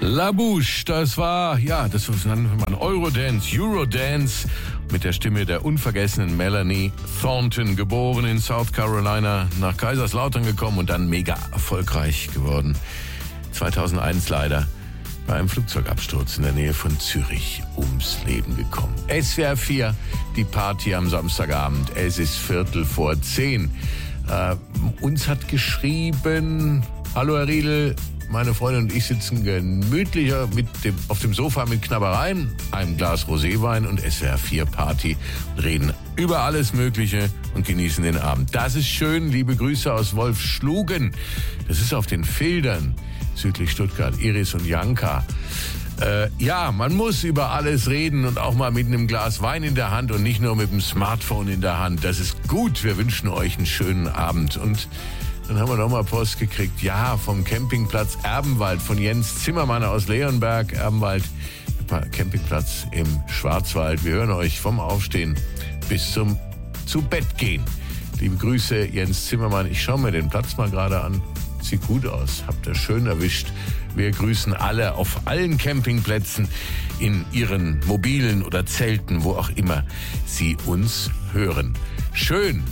La Bouche, das war ein Eurodance mit der Stimme der unvergessenen Melanie Thornton, geboren in South Carolina, nach Kaiserslautern gekommen und dann mega erfolgreich geworden. 2001 leider bei einem Flugzeugabsturz in der Nähe von Zürich ums Leben gekommen. SWR 4, die Party am Samstagabend. Es ist 9:45. Uns hat geschrieben, hallo Herr Riedl, meine Freundin und ich sitzen gemütlicher auf dem Sofa mit Knabbereien, einem Glas Roséwein und SWR 4 Party und reden über alles Mögliche und genießen den Abend. Das ist schön. Liebe Grüße aus Wolfschlugen. Das ist auf den Fildern südlich Stuttgart. Iris und Janka. Man muss über alles reden und auch mal mit einem Glas Wein in der Hand und nicht nur mit dem Smartphone in der Hand. Das ist gut. Wir wünschen euch einen schönen Abend. Und dann haben wir noch mal Post gekriegt. Ja, vom Campingplatz Erbenwald von Jens Zimmermann aus Leonberg. Erbenwald, Campingplatz im Schwarzwald. Wir hören euch vom Aufstehen bis zum zu Bett gehen. Liebe Grüße, Jens Zimmermann. Ich schaue mir den Platz mal gerade an. Sieht gut aus. Habt ihr schön erwischt. Wir grüßen alle auf allen Campingplätzen, in ihren mobilen oder Zelten, wo auch immer Sie uns hören. Schön.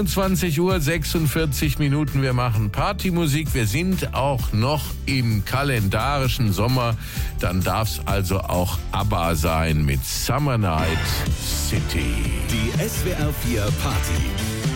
21:46 Uhr. Wir machen Partymusik. Wir sind auch noch im kalendarischen Sommer. Dann darf es also auch ABBA sein mit Summer Night City. Die SWR 4 Party.